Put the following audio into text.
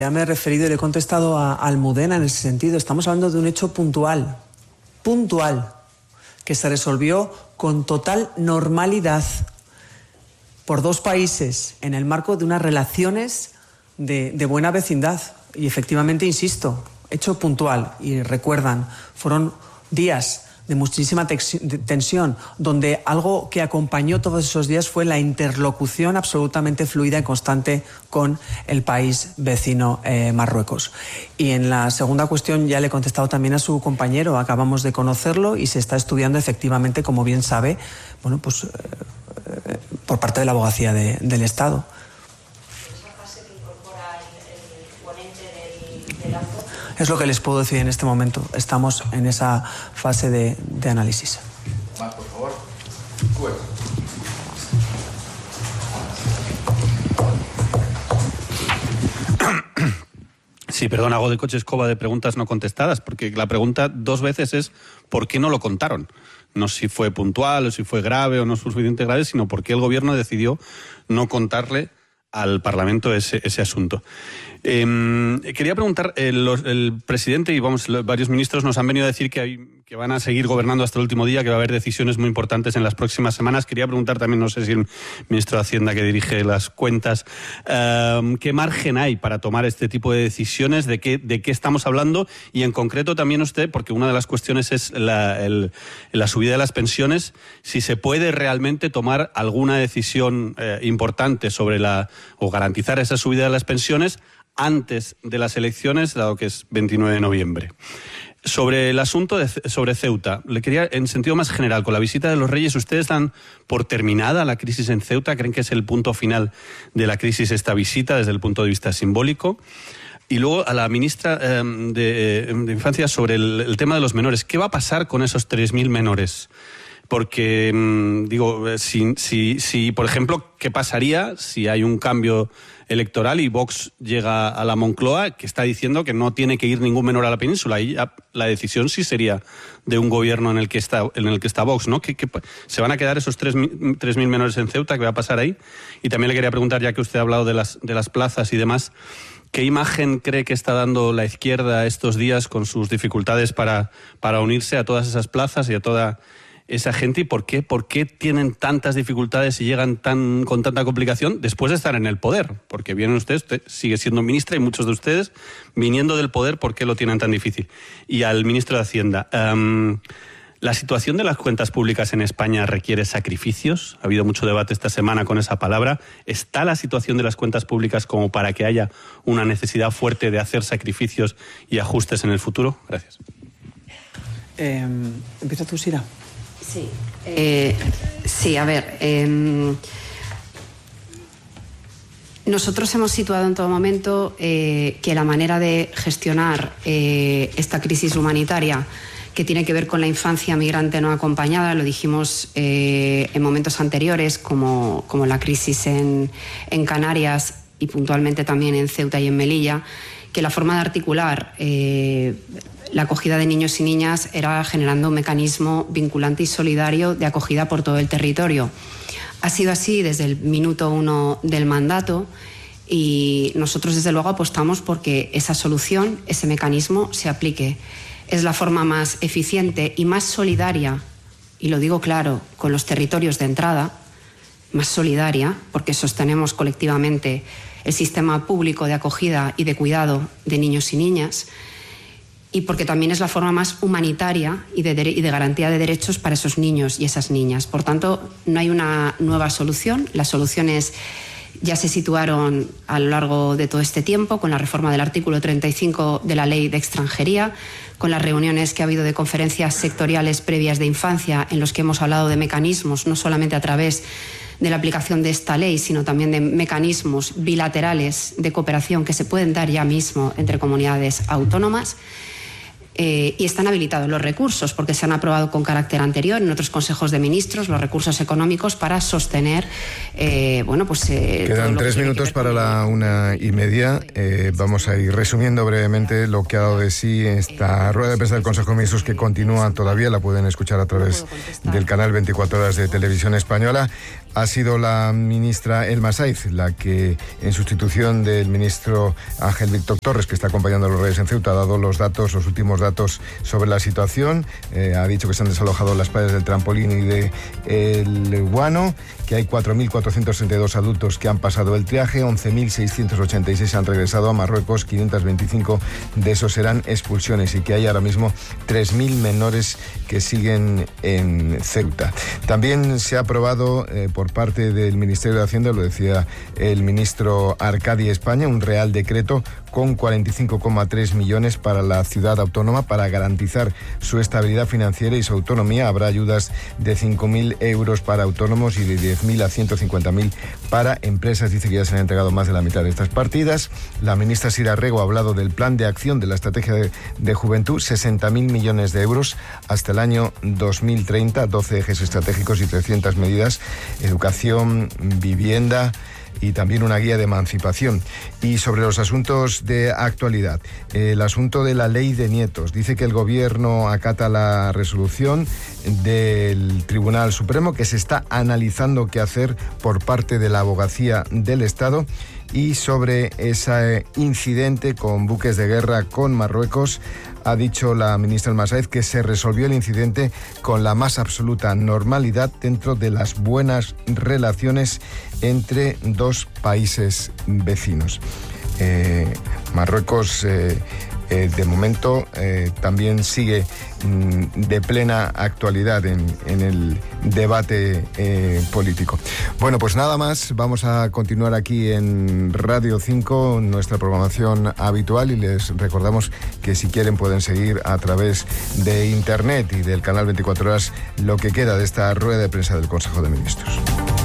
Ya me he referido y le he contestado a Almudena en ese sentido. Estamos hablando de un hecho puntual, que se resolvió con total normalidad por dos países en el marco de unas relaciones de buena vecindad. Y efectivamente, insisto, hecho puntual. Y recuerdan, fueron días de muchísima tensión, donde algo que acompañó todos esos días fue la interlocución absolutamente fluida y constante con el país vecino Marruecos. Y en la segunda cuestión ya le he contestado también a su compañero, acabamos de conocerlo y se está estudiando efectivamente, como bien sabe, bueno, pues por parte de la abogacía del Estado. Es lo que les puedo decir en este momento. Estamos en esa fase de análisis. Más, por favor. Sí, perdón, hago de coche escoba de preguntas no contestadas, porque la pregunta dos veces es ¿por qué no lo contaron? No si fue puntual o si fue grave o no suficientemente grave, sino por qué el gobierno decidió no contarle al Parlamento ese asunto. Quería preguntar, el presidente y varios ministros nos han venido a decir que van a seguir gobernando hasta el último día, que va a haber decisiones muy importantes en las próximas semanas. Quería preguntar también, no sé si el ministro de Hacienda que dirige las cuentas, ¿qué margen hay para tomar este tipo de decisiones? ¿De qué estamos hablando? Y en concreto también usted, porque una de las cuestiones es la subida de las pensiones, si se puede realmente tomar alguna decisión importante sobre o garantizar esa subida de las pensiones antes de las elecciones, dado que es 29 de noviembre. Sobre el asunto sobre Ceuta, le quería, en sentido más general, con la visita de los Reyes, ¿ustedes dan por terminada la crisis en Ceuta? ¿Creen que es el punto final de la crisis esta visita desde el punto de vista simbólico? Y luego a la ministra de Infancia sobre el tema de los menores. ¿Qué va a pasar con esos 3.000 menores? Porque, si, por ejemplo, ¿qué pasaría si hay un cambio electoral y Vox llega a la Moncloa, que está diciendo que no tiene que ir ningún menor a la península? Ahí la decisión sí sería de un gobierno en el que está Vox, ¿no? ¿Se van a quedar esos 3.000 menores en Ceuta? ¿Qué va a pasar ahí? Y también le quería preguntar, ya que usted ha hablado de las plazas y demás, ¿qué imagen cree que está dando la izquierda estos días con sus dificultades para unirse a todas esas plazas y a toda esa gente? ¿Y por qué tienen tantas dificultades y llegan con tanta complicación después de estar en el poder? Porque vienen ustedes, usted sigue siendo ministra y muchos de ustedes viniendo del poder, ¿por qué lo tienen tan difícil? Y al ministro de Hacienda, ¿la situación de las cuentas públicas en España requiere sacrificios? Ha habido mucho debate esta semana con esa palabra. ¿Está la situación de las cuentas públicas como para que haya una necesidad fuerte de hacer sacrificios y ajustes en el futuro? Gracias. Empieza tú, Sira. Sí, a ver, nosotros hemos situado en todo momento que la manera de gestionar esta crisis humanitaria que tiene que ver con la infancia migrante no acompañada, lo dijimos en momentos anteriores, como la crisis en Canarias y puntualmente también en Ceuta y en Melilla, que la forma de articular la acogida de niños y niñas era generando un mecanismo vinculante y solidario de acogida por todo el territorio. Ha sido así desde el minuto 1 del mandato y nosotros desde luego apostamos porque esa solución, ese mecanismo se aplique. Es la forma más eficiente y más solidaria, y lo digo claro, con los territorios de entrada, más solidaria, porque sostenemos colectivamente el sistema público de acogida y de cuidado de niños y niñas, y porque también es la forma más humanitaria y de garantía de derechos para esos niños y esas niñas. Por tanto, no hay una nueva solución. Las soluciones ya se situaron a lo largo de todo este tiempo con la reforma del artículo 35 de la Ley de Extranjería, con las reuniones que ha habido de conferencias sectoriales previas de infancia en los que hemos hablado de mecanismos, no solamente a través de la aplicación de esta ley, sino también de mecanismos bilaterales de cooperación que se pueden dar ya mismo entre comunidades autónomas. Y están habilitados los recursos porque se han aprobado con carácter anterior en otros consejos de ministros los recursos económicos para sostener Quedan 3 minutos para la 1:30. Vamos a ir resumiendo brevemente lo que ha dado de sí esta rueda de prensa del Consejo de Ministros, que continúa todavía, la pueden escuchar a través del canal 24 horas de Televisión Española. Ha sido la ministra Elma Saiz la que, en sustitución del ministro Ángel Víctor Torres, que está acompañando a los reyes en Ceuta, ha dado los últimos datos sobre la situación. Ha dicho que se han desalojado las playas del Trampolín y de El Guano, que hay 4.432 adultos que han pasado el triaje, 11.686 han regresado a Marruecos, 525 de esos serán expulsiones, y que hay ahora mismo 3.000 menores que siguen en Ceuta. También se ha aprobado por parte del Ministerio de Hacienda, lo decía el ministro Arcadi España, un real decreto con 45,3 millones para la ciudad autónoma para garantizar su estabilidad financiera y su autonomía. Habrá ayudas de 5.000 euros para autónomos y de 10.000 a 150.000 para empresas. Dice que ya se han entregado más de la mitad de estas partidas. La ministra Sira Rego ha hablado del plan de acción de la estrategia de juventud, 60.000 millones de euros hasta el año 2030, 12 ejes estratégicos y 300 medidas, educación, vivienda y también una guía de emancipación. Y sobre los asuntos de actualidad, el asunto de la ley de nietos. Dice que el gobierno acata la resolución del Tribunal Supremo, que se está analizando qué hacer por parte de la Abogacía del Estado. Y sobre ese incidente con buques de guerra con Marruecos, ha dicho la ministra Elma Saiz que se resolvió el incidente con la más absoluta normalidad dentro de las buenas relaciones entre dos países vecinos. Marruecos de momento también sigue de plena actualidad en el debate político. Bueno, pues nada más, vamos a continuar aquí en Radio 5, nuestra programación habitual, y les recordamos que si quieren pueden seguir a través de internet y del canal 24 horas lo que queda de esta rueda de prensa del Consejo de Ministros.